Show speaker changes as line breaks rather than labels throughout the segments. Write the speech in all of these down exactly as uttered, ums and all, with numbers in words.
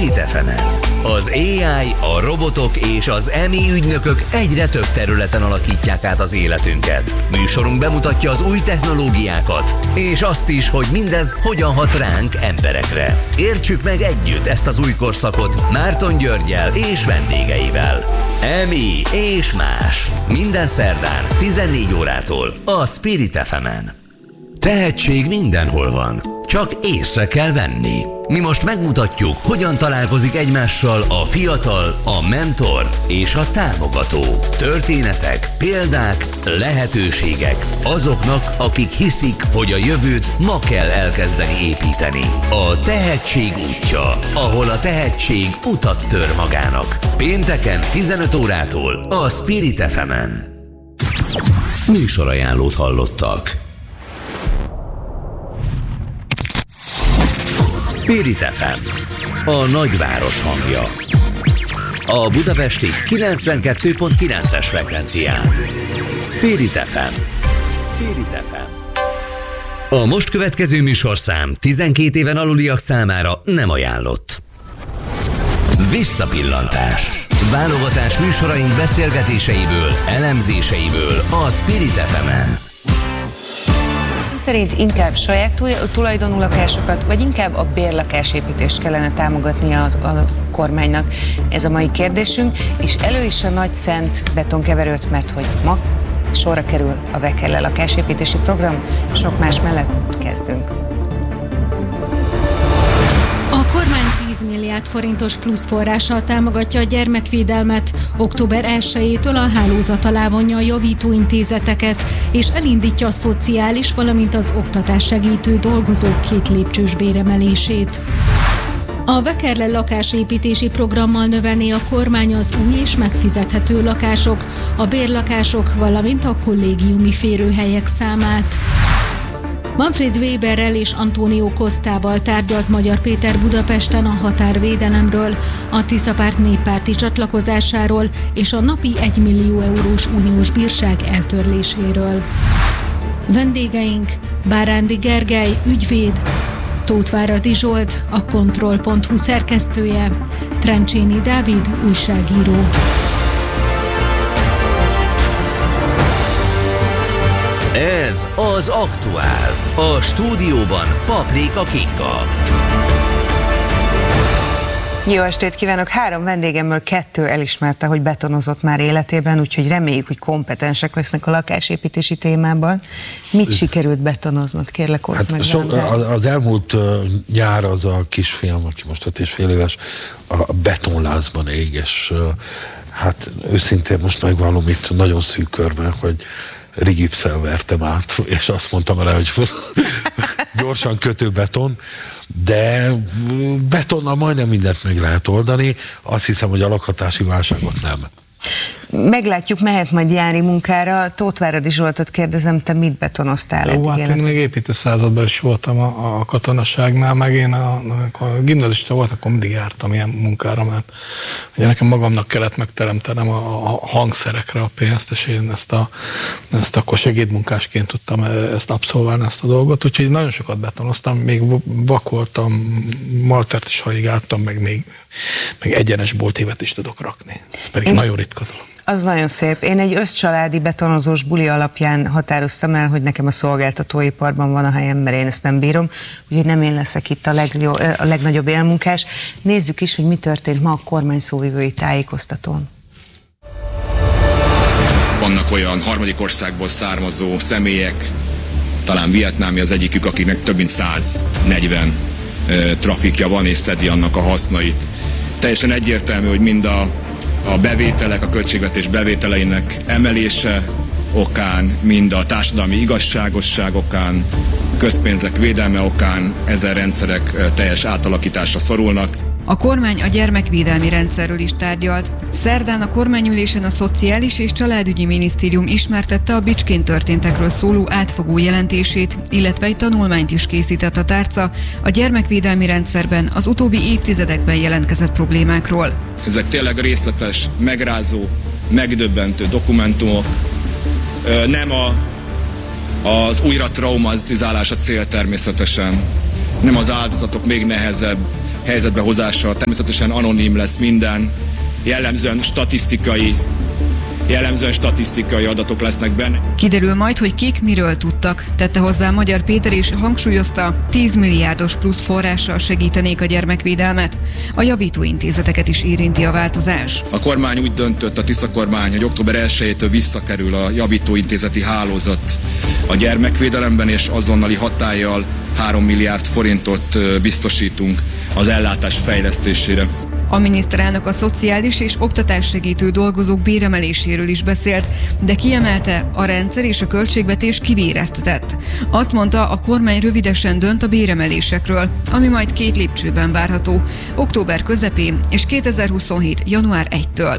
Spirit ef emen. Az á i, a robotok és az em i ügynökök egyre több területen alakítják át az életünket. Műsorunk bemutatja az új technológiákat, és azt is, hogy mindez hogyan hat ránk, emberekre. Értsük meg együtt ezt az új korszakot Márton Györggyel és vendégeivel. em i és más. Minden szerdán tizennégy órától a Spirit ef emen. Tehetség mindenhol van, csak észre kell venni. Mi most megmutatjuk, hogyan találkozik egymással a fiatal, a mentor és a támogató. Történetek, példák, lehetőségek azoknak, akik hiszik, hogy a jövőt ma kell elkezdeni építeni. A tehetség útja, ahol a tehetség utat tör magának. Pénteken tizenöt órától a Spirit ef emen. Műsorajánlót hallottak. Spirit ef em, a nagyváros hangja. A budapesti kilencvenkettő pont kilences frekvencián. Spirit ef em. Spirit ef em. A most következő műsorszám tizenkét éven aluliak számára nem ajánlott. Visszapillantás. Válogatás műsoraink beszélgetéseiből, elemzéseiből a Spirit ef emen.
Szerint inkább saját tulajdonú lakásokat, vagy inkább a bérlakásépítést kellene támogatnia az, a kormánynak? Ez a mai kérdésünk, és elő is a nagy szent betonkeverőt, mert hogy ma sorra kerül a Vekelle lakásépítési program, sok más mellett kezdünk.
A kormány tíz milliárd forintos plusz forrással támogatja a gyermekvédelmet. október elsejétől a hálózat alá vonja a javítóintézeteket, és elindítja a szociális, valamint az oktatás segítő dolgozók két lépcsős béremelését. A Vekelle lakásépítési programmal növelné a kormány az új és megfizethető lakások, a bérlakások, valamint a kollégiumi férőhelyek számát. Manfred Weberrel és Antonio Costával tárgyalt Magyar Péter Budapesten a határvédelemről, a Tiszapárt néppárti csatlakozásáról és a napi egymillió eurós uniós bírság eltörléséről. Vendégeink Bárándi Gergely, ügyvéd, Tóthváradi Zsolt, a kontroll pont hu szerkesztője, Trencsényi Dávid, újságíró.
Ez az aktuál. A stúdióban Paprika Kinga.
Jó estét kívánok! Három vendégemmől kettő elismerte, hogy betonozott már életében, úgyhogy reméljük, hogy kompetensek lesznek a lakásépítési témában. Mit sikerült betonoznod? Kérlek, ott hát meg so,
az elmúlt nyár az a kisfiam, aki most öt és fél éves, a betonlázban ég, és hát őszintén most megvallom itt nagyon szűk körben, hogy rigipszel vertem át, és azt mondtam rá, hogy gyorsan kötőbeton, de betonnal majdnem mindent meg lehet oldani, azt hiszem, hogy a lakhatási válságot nem.
Meglátjuk, mehet majd Jáni munkára. Tóthváradi Zsoltot kérdezem, te mit betonoztál?
Jó, hát én még építő században is voltam a, a katonaságnál, meg én a, a gimnazista volt, akkor mindig jártam ilyen munkára, mert ugye nekem magamnak kellett megteremtenem a, a hangszerekre a pénzt, és én ezt, a, ezt akkor segédmunkásként tudtam ezt abszolválni, ezt a dolgot, úgyhogy nagyon sokat betonoztam, még vakoltam, maltert is haigáltam, meg még meg egyenes boltévet is tudok rakni. Ez pedig én... nagyon ritka dolog.
Az nagyon szép. Én egy összcsaládi betonozós buli alapján határoztam el, hogy nekem a szolgáltatóiparban van a helyem, mert én ezt nem bírom, úgyhogy nem én leszek itt a, legjó, a legnagyobb élmunkás. Nézzük is, hogy mi történt ma a kormány szóvivői tájékoztatón.
Vannak olyan harmadik országból származó személyek, talán vietnámi az egyikük, akinek több mint száznegyven uh, trafikja van, és szedi annak a hasznait. Teljesen egyértelmű, hogy mind a a bevételek, a költségvetés bevételeinek emelése okán, mind a társadalmi igazságosság okán, közpénzek védelme okán ezen rendszerek teljes átalakításra szorulnak.
A kormány a gyermekvédelmi rendszerről is tárgyalt. Szerdán a kormányülésen a Szociális és Családügyi Minisztérium ismertette a Bicskén történtekről szóló átfogó jelentését, illetve egy tanulmányt is készített a tárca a gyermekvédelmi rendszerben az utóbbi évtizedekben jelentkezett problémákról.
Ezek tényleg részletes, megrázó, megdöbbentő dokumentumok. Nem a, az újra traumatizálás a cél természetesen, nem az áldozatok még nehezebb helyzetbe hozása. Természetesen anonim lesz minden, jellemzően statisztikai Jellemzően statisztikai adatok lesznek benne.
Kiderül majd, hogy kik miről tudtak, tette hozzá Magyar Péter, és hangsúlyozta, tíz milliárdos plusz forrással segítenék a gyermekvédelmet. A javító intézeteket is érinti a változás.
A kormány úgy döntött, a Tisza kormány, hogy október elsejétől visszakerül a javító intézeti hálózat a gyermekvédelemben, és azonnali hatállyal három milliárd forintot biztosítunk az ellátás fejlesztésére.
A miniszterelnök a szociális és oktatássegítő dolgozók béremeléséről is beszélt, de kiemelte, a rendszer és a költségvetés kivéreztetett. Azt mondta, a kormány rövidesen dönt a béremelésekről, ami majd két lépcsőben várható, október közepén és kétezer-huszonhét. január elsejétől.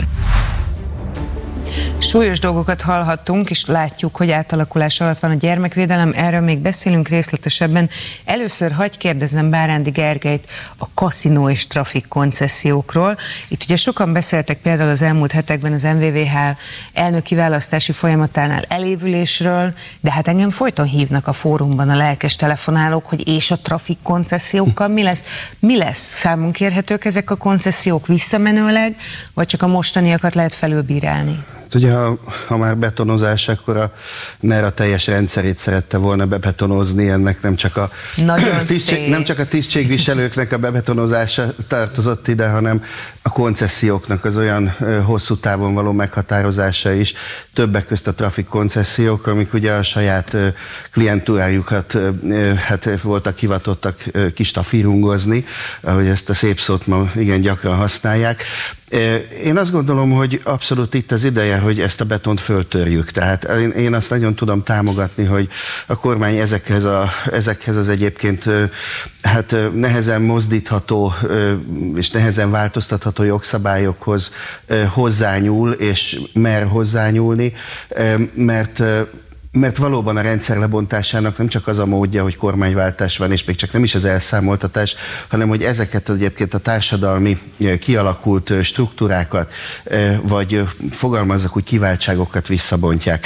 Súlyos dolgokat hallhattunk, és látjuk, hogy átalakulás alatt van a gyermekvédelem, erről még beszélünk részletesebben. Először hagyj kérdezzem Bárándi Gergelyt a kaszinó és trafik koncesziókról. Itt ugye sokan beszéltek például az elmúlt hetekben az em vé vé há elnöki választási folyamatánál elévülésről, de hát engem folyton hívnak a fórumban a lelkes telefonálók, hogy és a trafik koncesziókkal mi lesz? Mi lesz? Számon kérhetők ezek a koncesziók visszamenőleg, vagy csak a mostaniakat lehet felülbírálni?
Ugye, ha, ha már betonozás, akkor a NER a teljes rendszerét szerette volna bebetonozni, ennek nem csak a, tisztség, nem csak a tisztségviselőknek a bebetonozása tartozott ide, hanem a konceszióknak az olyan hosszú távon való meghatározása is, többek közt a trafik koncesziók, amik ugye a saját klientúrájukat hát voltak hivatottak kistafírungozni, ahogy ezt a szép szót ma igen gyakran használják. Én azt gondolom, hogy abszolút itt az ideje, hogy ezt a betont föltörjük. Tehát én azt nagyon tudom támogatni, hogy a kormány ezekhez, a, ezekhez az egyébként hát nehezen mozdítható és nehezen változtatható jogszabályokhoz hozzányúl, és mer hozzányúlni, mert Mert valóban a rendszer lebontásának nem csak az a módja, hogy kormányváltás van, és még csak nem is az elszámoltatás, hanem hogy ezeket egyébként a társadalmi kialakult struktúrákat, vagy fogalmazzak úgy kiváltságokat visszabontják.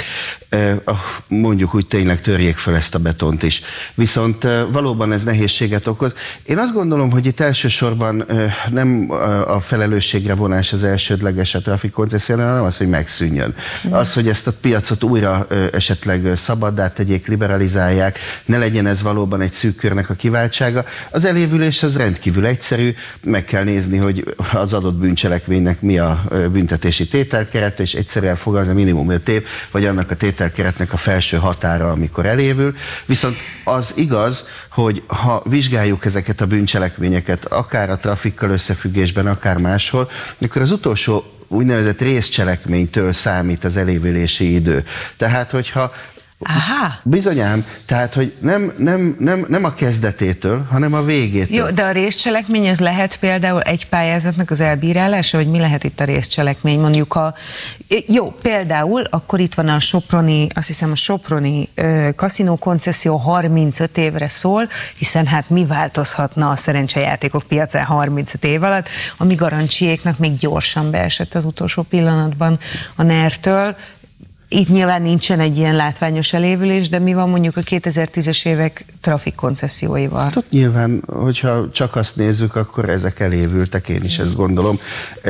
Mondjuk úgy tényleg törjék fel ezt a betont is. Viszont valóban ez nehézséget okoz. Én azt gondolom, hogy itt elsősorban nem a felelősségre vonás az elsődleges a trafik koncessziónál, hanem az, hogy megszűnjön. Az, hogy ezt a piacot újra esetleg szabaddá tegyék, liberalizálják, ne legyen ez valóban egy szűk körnek a kiváltsága. Az elévülés az rendkívül egyszerű, meg kell nézni, hogy az adott bűncselekménynek mi a büntetési tételkeret, és egyszerűen fogalmazni minimum öt év, vagy annak a tételkeretnek a felső határa, amikor elévül. Viszont az igaz, hogy ha vizsgáljuk ezeket a bűncselekményeket, akár a trafikkal összefüggésben, akár máshol, akkor az utolsó úgynevezett részcselekménytől számít az elévülési idő. Tehát, hogyha
Aha.
Bizonyám, tehát, hogy nem, nem, nem, nem a kezdetétől, hanem a végétől.
Jó, de a részcselekmény ez lehet például egy pályázatnak az elbírálása, vagy mi lehet itt a részcselekmény? Mondjuk a... Jó, például akkor itt van a soproni, azt hiszem a soproni uh, kaszinó koncesszió harmincöt évre szól, hiszen hát mi változhatna a szerencsejátékok piacán harmincöt év alatt, a mi garancsiéknak még gyorsan beesett az utolsó pillanatban a NER-től. Itt nyilván nincsen egy ilyen látványos elévülés, de mi van mondjuk a kétezer-tízes évek trafik koncesszióival?
Hát ott nyilván, hogyha csak azt nézzük, akkor ezek elévültek, én is ezt gondolom.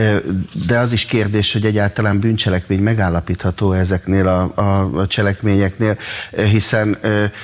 De az is kérdés, hogy egyáltalán bűncselekmény megállapítható ezeknél a, a, a cselekményeknél, hiszen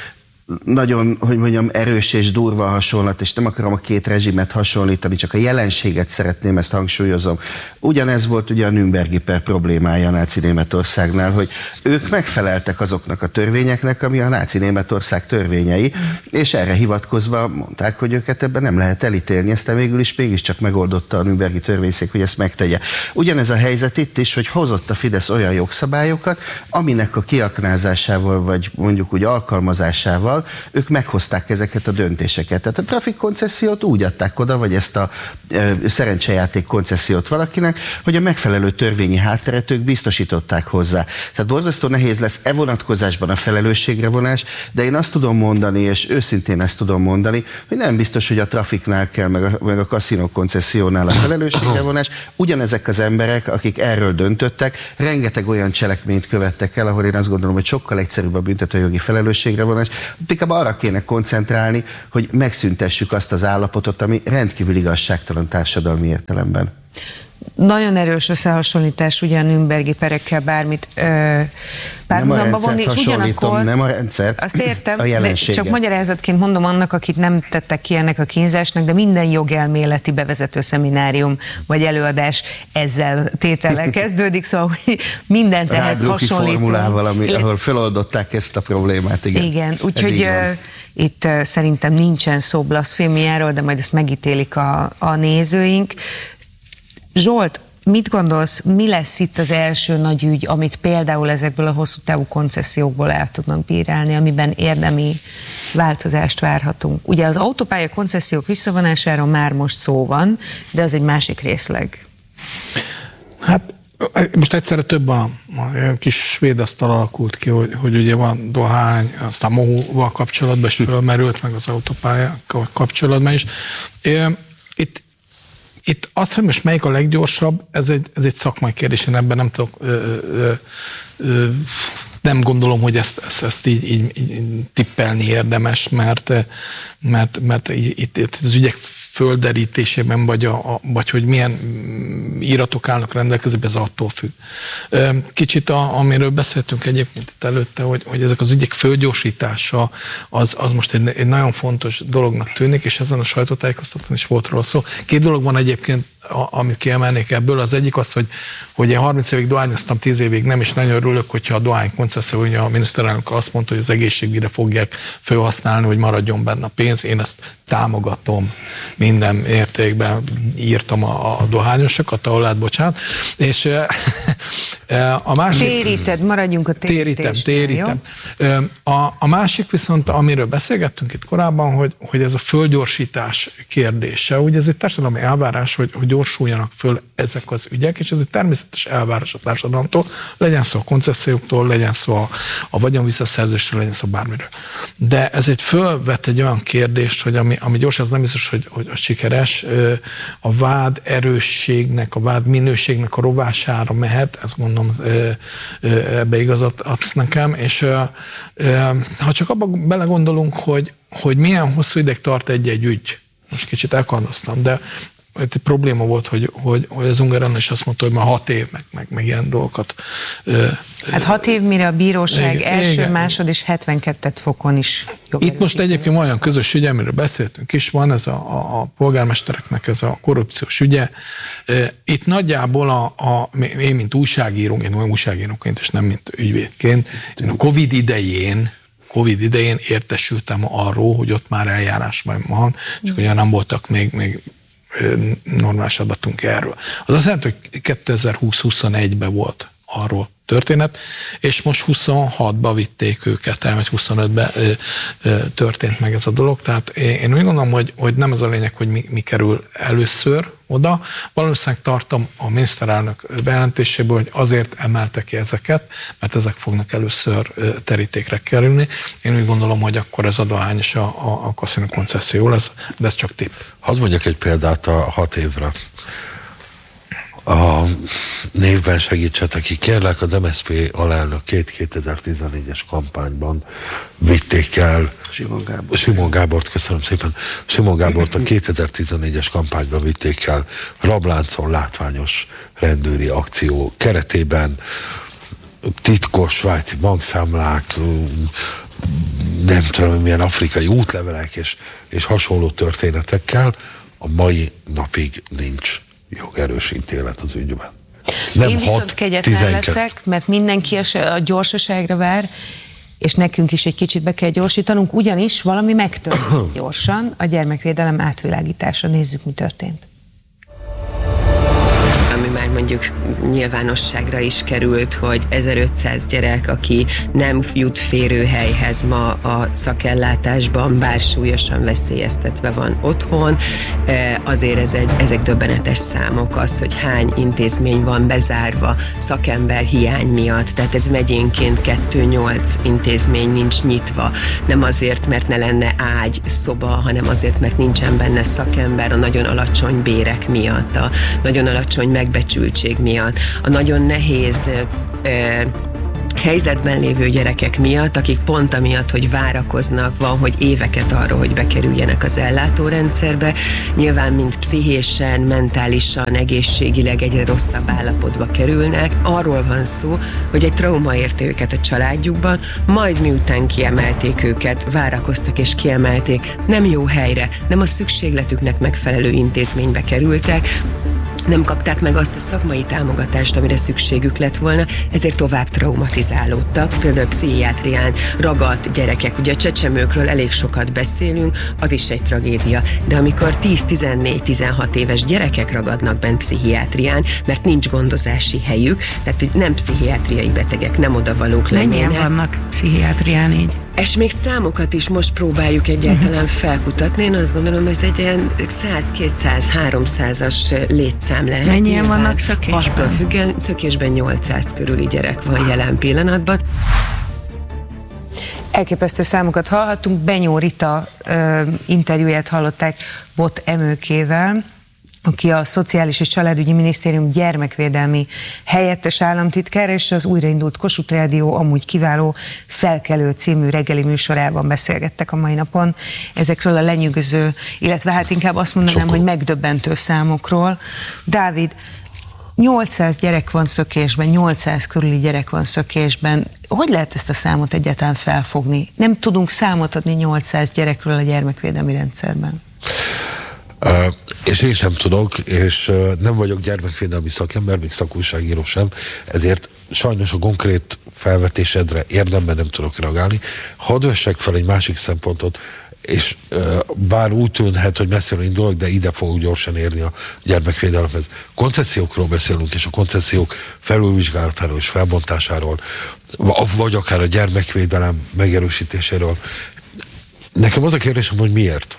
nagyon, hogy mondjam, erős és durva a hasonlat, és nem akarom a két rezsimet hasonlítani, csak a jelenséget szeretném, ezt hangsúlyozom. Ugyanez volt ugye a Nürnbergi per problémája a náci Németországnál, hogy ők megfeleltek azoknak a törvényeknek, ami a náci Németország törvényei, és erre hivatkozva mondták, hogy őket ebben nem lehet elítélni, aztán végül is mégiscsak megoldotta a Nürnbergi törvényszék, hogy ezt megtegye. Ugyanez a helyzet itt is, hogy hozott a Fidesz olyan jogszabályokat, aminek a kiaknázásával, vagy mondjuk úgy alkalmazásával ők meghozták ezeket a döntéseket. Tehát a trafik koncesziót úgy adták oda, vagy ezt a e, szerencsejáték koncesziót valakinek, hogy a megfelelő törvényi hátteret ők biztosították hozzá. Tehát borzasztó nehéz lesz e vonatkozásban a felelősségre vonás, de én azt tudom mondani, és őszintén ezt tudom mondani, hogy nem biztos, hogy a trafiknál kell, meg a, meg a kaszinó koncessziónál a felelősségre vonás. Ugyanezek az emberek, akik erről döntöttek, rengeteg olyan cselekményt követtek el, ahol én azt gondolom, hogy sokkal egyszerűbb a büntetőjogi felelősségre vonás. inkább arra kéne koncentrálni, hogy megszüntessük azt az állapotot, ami rendkívül igazságtalan társadalmi értelemben.
Nagyon erős összehasonlítás ugye a nürnbergi perekkel bármit ö, párhuzamba vonni, és ugyanakkor...
Nem a rendszert,
azt értem,
a jelenséget.
Csak magyarázatként mondom annak, akit nem tettek ki ennek a kínzásnak, de minden jogelméleti bevezető szeminárium vagy előadás ezzel tétellel kezdődik, szóval mindent ehhez hasonlítunk.
formulával, ami, ahol feloldották ezt a problémát, igen.
Igen, úgyhogy itt uh, szerintem nincsen szó blaszfémiáról, de majd ezt megítélik a, a nézőink. Zsolt, mit gondolsz, mi lesz itt az első nagy ügy, amit például ezekből a hosszú távú koncesziókból el tudnak bírálni, amiben érdemi változást várhatunk? Ugye az autópálya koncesziók visszavonásáról már most szó van, de az egy másik részleg.
Hát most egyszerre több a, a kis svéd asztal alakult ki, hogy, hogy ugye van dohány, aztán mohóval kapcsolatban is fölmerült, meg az autópálya kapcsolatban is. Itt Itt az, hogy most melyik a leggyorsabb, ez egy, ez egy szakmai kérdés, én ebben nem tudok, ö, ö, ö, nem gondolom, hogy ezt, ezt, ezt így, így, így tippelni érdemes, mert, mert, mert itt, itt az ügyek földerítésében, vagy, a, vagy hogy milyen íratok állnak rendelkezésre, ez attól függ. Kicsit, a, amiről beszéltünk egyébként itt előtte, hogy, hogy ezek az ügyek fölgyorsítása, az, az most egy, egy nagyon fontos dolognak tűnik, és ezen a sajtótájékoztatón is volt róla szó. Két dolog van egyébként, a, amit kiemelnék ebből. Az egyik az, hogy, hogy én harminc évig dohányoztam, tíz évig nem, és nagyon örülök, hogyha a dohány koncesszió, ugye a miniszterelnök azt mondta, hogy az egészségügyre fogják felhasználni, hogy maradjon benne a pénz. Én ezt támogatom minden értékben, írtam a, a dohányosokat, ahol lát, bocsánat. És a másik...
Téríted, maradjunk a térítésnél,
Térítem, térítem. A, a másik viszont, amiről beszélgettünk itt korábban, hogy, hogy ez a fölgyorsítás kérdése, ugye ez egy társadalmi elvárás, hogy, hogy gyorsuljanak föl ezek az ügyek, és ez egy természetes elvárás a társadalomtól, legyen szó a konceszióktól, legyen szó a, a vagyonvisszaszerzésről, legyen szó bármiről. De ez egy fölvet egy olyan kérdést, hogy ami, ami gyors, az nem biztos, hogy, hogy a sikeres, a vád erősségnek, a vád minőségnek a rovására mehet, ezt mondom, ebbe igazat adsz nekem, és ha csak abba belegondolunk, hogy, hogy milyen hosszú ideig tart egy-egy ügy, most kicsit elkandoztam, de egy probléma volt, hogy, hogy, hogy az Ungaron is azt mondta, hogy már hat év, meg, meg, meg ilyen dolgokat.
Hát hat év, mire a bíróság
igen,
első,
igen.
másod és hetvenkettő fokon is
Itt most egyébként olyan közös ügy, amiről beszéltünk is, van ez a, a, a polgármestereknek ez a korrupciós ügye. Itt nagyjából a, a, én, mint újságíró, én újságíróként, és nem mint ügyvédként, én a Covid idején Covid idején értesültem arról, hogy ott már eljárás van, csak ugye nem voltak még, még normális adatunk erről. Az azt jelenti, hogy kétezer-húsz-huszonegyben volt arról történet, és most huszonhatba vitték őket el, vagy huszonötben ö, ö, történt meg ez a dolog. Tehát én úgy gondolom, hogy, hogy nem ez a lényeg, hogy mi, mi kerül először oda. Valószínűleg tartom a miniszterelnök bejelentéséből, hogy azért emelte ki ezeket, mert ezek fognak először terítékre kerülni. Én úgy gondolom, hogy akkor ez a dohány és a, a, a kaszinó koncesszió lesz, de ez csak tipp.
Hadd mondjak egy példát a hat évre. A névben segítsetek ki, kérlek, az em es zé pé alelnökét kétezer-tizennégyes kampányban vitték el.
Simon Gábor.
Simon Gábort, köszönöm szépen. Simon Gábort a kétezer-tizennégyes kampányban vitték el rabláncon látványos rendőri akció keretében, titkos svájci bankszámlák, nem tudom, milyen afrikai útlevelek és, és hasonló történetekkel. A mai napig nincs jogerős ítélet az ügyben. Nem
Én viszont kegyetlen leszek, mert mindenki a gyorsaságra vár, és nekünk is egy kicsit be kell gyorsítanunk, ugyanis valami megtörtént gyorsan, a gyermekvédelem átvilágítása. Nézzük, mi történt.
Ami már mondjuk nyilvánosságra is került, hogy ezerötszáz gyerek, aki nem jut férőhelyhez ma a szakellátásban, bár súlyosan veszélyeztetve van otthon, azért ez egy, ezek döbbenetes számok, az, hogy hány intézmény van bezárva szakember hiány miatt, tehát ez megyénként kettő-nyolc intézmény nincs nyitva, nem azért, mert ne lenne ágy, szoba, hanem azért, mert nincsen benne szakember, a nagyon alacsony bérek miatt, a nagyon alacsony megbecsültség miatt, a nagyon nehéz ö, helyzetben lévő gyerekek miatt, akik pont amiatt, hogy várakoznak, van, hogy éveket arra, hogy bekerüljenek az ellátórendszerbe, nyilván mind pszichésen, mentálisan, egészségileg egyre rosszabb állapotba kerülnek. Arról van szó, hogy egy trauma érte őket a családjukban, majd miután kiemelték őket, várakoztak és kiemelték, nem jó helyre, nem a szükségletüknek megfelelő intézménybe kerültek, nem kapták meg azt a szakmai támogatást, amire szükségük lett volna, ezért tovább traumatizálódtak. Például pszichiátrián ragadt gyerekek, ugye a csecsemőkről elég sokat beszélünk, az is egy tragédia, de amikor tíz-tizennégy-tizenhat éves gyerekek ragadnak bent pszichiátrián, mert nincs gondozási helyük, tehát hogy nem pszichiátriai betegek, nem odavalók lennének.
Mennyien vannak pszichiátrián így?
És még számokat is most próbáljuk egyáltalán felkutatni. Én azt gondolom, ez egy ilyen száz-kétszáz-háromszázas létszám lehet.
Mennyien nyilván vannak szökésben?
Attól függően szökésben nyolcszáz körüli gyerek van jelen pillanatban.
Elképesztő számokat hallhattunk. Benyó Rita ö, interjúját hallották Bot Emőkével, aki a Szociális és Családügyi Minisztérium gyermekvédelmi helyettes államtitkár, és az újraindult Kossuth Rádió amúgy kiváló Felkelő című reggeli műsorában beszélgettek a mai napon ezekről a lenyűgöző, illetve hát inkább azt mondanám, Sokol. hogy megdöbbentő számokról. Dávid, nyolcszáz gyerek van szökésben, nyolcszáz körüli gyerek van szökésben. Hogy lehet ezt a számot egyáltalán felfogni? Nem tudunk számot adni nyolcszáz gyerekről a gyermekvédelmi rendszerben.
Uh, és én sem tudok, és uh, nem vagyok gyermekvédelmi szakember, még szakújságíró sem, ezért sajnos a konkrét felvetésedre érdemben nem tudok reagálni. Hadd vessek fel egy másik szempontot, és uh, bár úgy tűnhet, hogy messziről indulok, de ide fogok gyorsan érni a gyermekvédelemhez. Koncessziókról beszélünk, és a koncesziók felülvizsgálatáról és felbontásáról, vagy akár a gyermekvédelem megerősítéséről. Nekem az a kérdésem, hogy miért?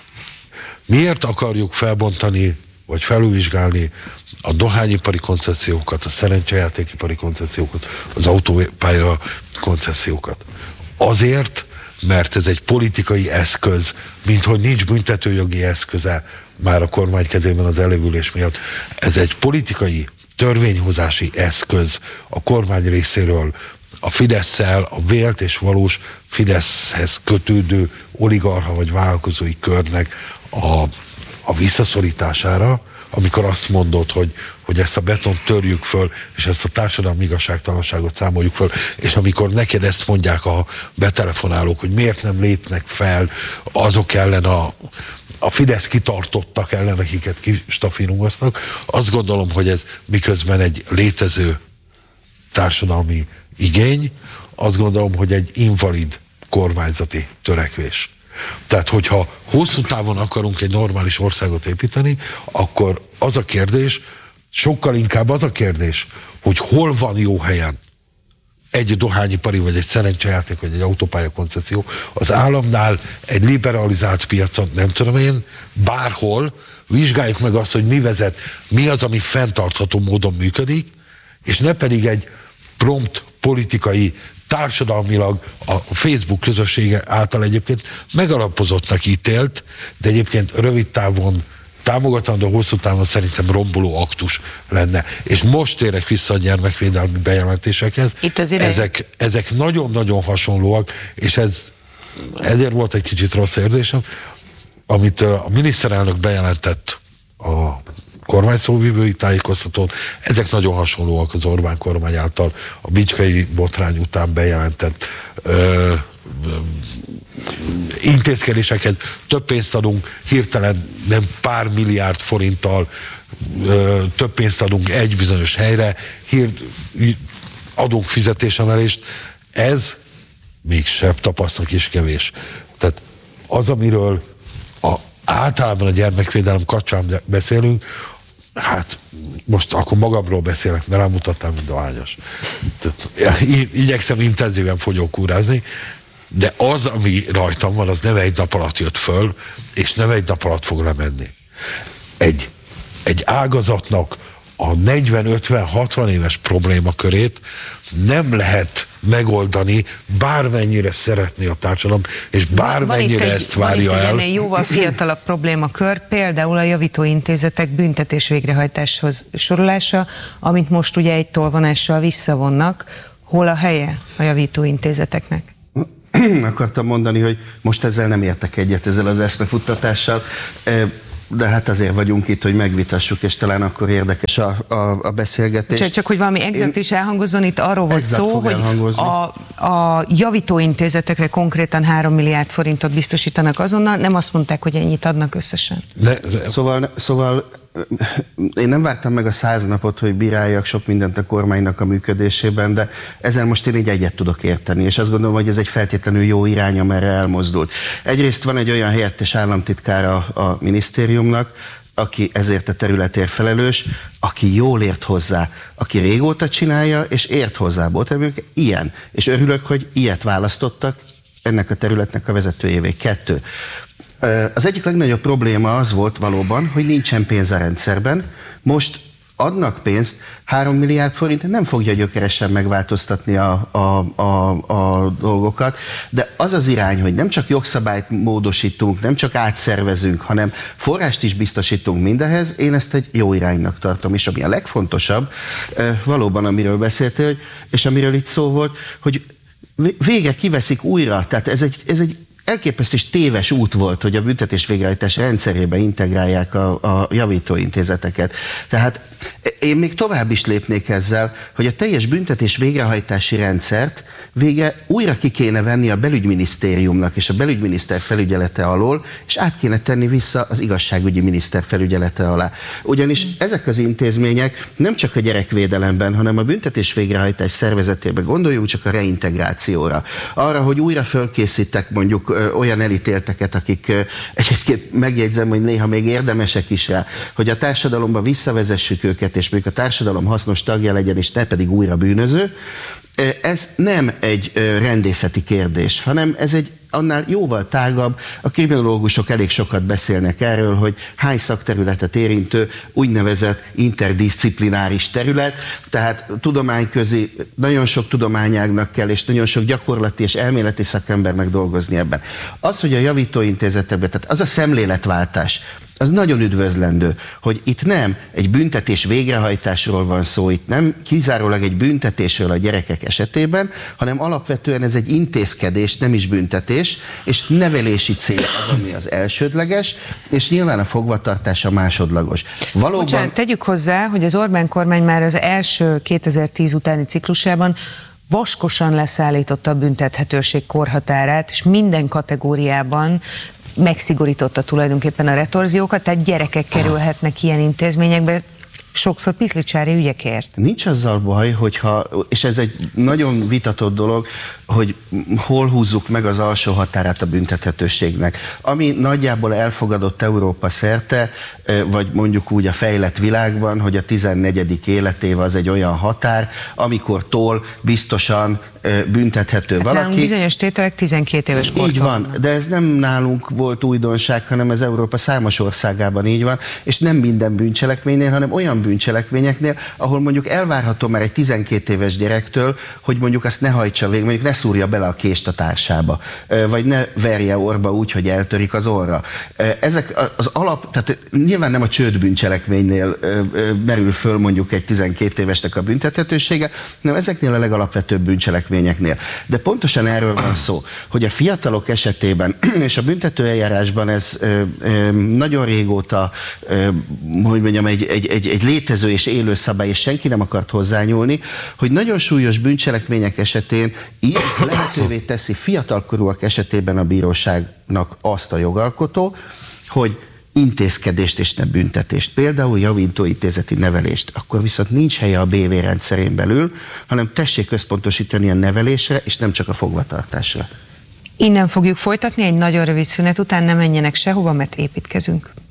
Miért akarjuk felbontani, vagy felülvizsgálni a dohányipari koncesziókat, a szerencsejátékipari koncesziókat, az autópálya koncesziókat? Azért, mert ez egy politikai eszköz, minthogy nincs büntetőjogi eszköze már a kormány kezében az elévülés miatt. Ez egy politikai törvényhozási eszköz a kormány részéről, a Fidesszel, a vélt és valós Fideszhez kötődő oligarcha vagy vállalkozói körnek a, a visszaszorítására, amikor azt mondod, hogy, hogy ezt a betont törjük föl, és ezt a társadalmi igazságtalanságot számoljuk föl, és amikor neked ezt mondják a betelefonálók, hogy miért nem lépnek fel azok ellen a, a Fidesz kitartottak ellen, akiket kistafírungoztak, azt gondolom, hogy ez miközben egy létező társadalmi igény, azt gondolom, hogy egy invalid kormányzati törekvés. Tehát, hogyha hosszú távon akarunk egy normális országot építeni, akkor az a kérdés, sokkal inkább az a kérdés, hogy hol van jó helyen egy dohányipari, vagy egy szerencsejáték, vagy egy autópálya koncesszió, az államnál egy liberalizált piacon, nem tudom én, bárhol, vizsgáljuk meg azt, hogy mi vezet, mi az, ami fenntartható módon működik, és ne pedig egy prompt politikai, társadalmilag a Facebook közössége által egyébként megalapozottnak ítélt, de egyébként rövid távon támogatandó, hosszú távon szerintem romboló aktus lenne. És most érek vissza a gyermekvédelmi bejelentésekhez. Ezek, ezek nagyon-nagyon hasonlóak, és ez, ezért volt egy kicsit rossz érzésem, amit a miniszterelnök bejelentett a kormányszóvivői tájékoztatón, ezek nagyon hasonlóak az Orbán kormány által a bicskei botrány után bejelentett ö, ö, intézkedéseket. Több pénzt adunk, hirtelen nem pár milliárd forinttal ö, több pénzt adunk egy bizonyos helyre, hír, adunk fizetésemelést. Ez még sebb tapasztalat is kevés. Tehát az, amiről a, általában a gyermekvédelem kapcsán beszélünk, hát most akkor magamról beszélek, mert rámutattam, mint dohányos. Tehát, igyekszem intenzíven fogyókúrázni, de az, ami rajtam van, az nem egy nap alatt jött föl, és nem egy nap alatt fog lemenni. Egy, egy ágazatnak a negyven, ötven, hatvan éves problémakörét nem lehet megoldani, bármennyire szeretné a társadalom, és bármennyire egy, ezt várja
van
el.
Van egy jóval fiatalabb problémakör, például a javítóintézetek büntetés végrehajtáshoz sorolása, amit most ugye egy tolvonással visszavonnak, Hol a helye a javítóintézeteknek?
Akartam mondani, hogy most ezzel nem értek egyet, ezzel az eszmefuttatással, de hát azért vagyunk itt, hogy megvitassuk, és talán akkor érdekes a, a, a beszélgetés.
Csak, csak hogy valami exakt is elhangozzon, itt arról volt szó, hogy a, a javítóintézetekre konkrétan három milliárd forintot biztosítanak azonnal, nem azt mondták, hogy ennyit adnak összesen.
De, de... Szóval, szóval én nem vártam meg a száz napot, hogy bíráljak sok mindent a kormánynak a működésében, de ezzel most én így egyet tudok érteni, és azt gondolom, hogy ez egy feltétlenül jó irány, amerre elmozdult. Egyrészt van egy olyan helyettes államtitkára a minisztériumnak, aki ezért a területért felelős, aki jól ért hozzá, aki régóta csinálja, és ért hozzá. Volt ilyen. És örülök, hogy ilyet választottak ennek a területnek a vezetőjévé. Kettő. Az egyik legnagyobb probléma az volt valóban, hogy nincsen pénz a rendszerben. Most adnak pénzt, három milliárd forint nem fogja gyökeresen megváltoztatni a, a, a, a dolgokat, de az az irány, hogy nem csak jogszabályt módosítunk, nem csak átszervezünk, hanem forrást is biztosítunk mindehez, én ezt egy jó iránynak tartom. És ami a legfontosabb, valóban amiről beszéltél, és amiről itt szó volt, hogy végre kiveszik újra, tehát ez egy, ez egy elképesztő és téves út volt, hogy a büntetés végrehajtás rendszerébe integrálják a, a javítóintézeteket. Tehát én még tovább is lépnék ezzel, hogy a teljes büntetés végrehajtási rendszert végre újra ki kéne venni a belügyminisztériumnak és a belügyminiszter felügyelete alól, és át kéne tenni vissza az igazságügyi miniszter felügyelete alá. Ugyanis ezek az intézmények nem csak a gyerekvédelemben, hanem a büntetés végrehajtás szervezetében, gondoljunk csak a reintegrációra. Arra, hogy újra fölkészítek mondjuk olyan elítélteket, akik egyébként megjegyzem, hogy néha még érdemesek is rá, hogy a társadalomba visszavezessük őket, és mondjuk a társadalom hasznos tagja legyen, és ne pedig újra bűnöző. Ez nem egy rendészeti kérdés, hanem ez egy annál jóval tágabb. A kriminológusok elég sokat beszélnek erről, hogy hány szakterületet érintő úgynevezett interdisziplináris terület, tehát tudományközi, nagyon sok tudományágnak kell, és nagyon sok gyakorlati és elméleti szakembernek dolgozni ebben. Az, hogy a javítóintézetekben, tehát az a szemléletváltás, az nagyon üdvözlendő, hogy itt nem egy büntetés végrehajtásról van szó, itt nem kizárólag egy büntetésről a gyerekek esetében, hanem alapvetően ez egy intézkedés, nem is büntetés, és nevelési cél az, ami az elsődleges, és nyilván a fogvatartás a másodlagos.
Valóban... Bocsánat, tegyük hozzá, hogy az Orbán kormány már az első kétezer-tíz utáni ciklusában vaskosan leszállította a büntethetőség korhatárát, és minden kategóriában megszigorította tulajdonképpen a retorziókat, tehát gyerekek kerülhetnek ilyen intézményekbe, sokszor piszlicsári ügyekért.
Nincs azzal baj, hogyha, és ez egy nagyon vitatott dolog, hogy hol húzzuk meg az alsó határát a büntethetőségnek. Ami nagyjából elfogadott Európa szerte, vagy mondjuk úgy a fejlett világban, hogy a tizennegyedik életév az egy olyan határ, amikor tól biztosan büntethető hát valaki.
Nálunk bizonyos tételek tizenkét éves kortól.
Így van, de ez nem nálunk volt újdonság, hanem ez Európa számos országában így van, és nem minden bűncselekménynél, hanem olyan bűncselekményeknél, ahol mondjuk elvárható már egy tizenkét éves gyerektől, hogy mondjuk azt ne hajtsa végig, mondjuk ne szúrja bele a kést a társába, vagy ne verje orba úgy, hogy eltörik az orra. Ezek az alap, tehát nyilván nem a csődbűncselekménynél merül föl mondjuk egy tizenkét évesnek a büntethetősége, hanem ezeknél a legalapvetőbb bűncselekményeknél. De pontosan erről van szó, hogy a fiatalok esetében, és a büntetőeljárásban ez nagyon régóta, hogy mondjam, egy, egy, egy, egy létező és élő szabály, és senki nem akart hozzányúlni, hogy nagyon súlyos bűncselekmények esetén így lehetővé teszi fiatalkorúak esetében a bíróságnak azt a jogalkotó, hogy intézkedést és ne büntetést, például javítóintézeti nevelést, akkor viszont nincs helye a bé vé rendszerén belül, hanem tessék központosítani a nevelésre, és nem csak a fogvatartásra.
Innen fogjuk folytatni, egy nagyon rövid szünet után, ne menjenek sehova, mert építkezünk.